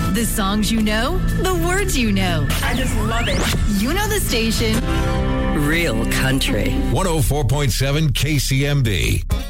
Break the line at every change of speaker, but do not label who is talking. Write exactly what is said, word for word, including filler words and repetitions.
The songs you know, the words you know.
I just love it.
You know the station.
Real country.
one oh four point seven K C M B.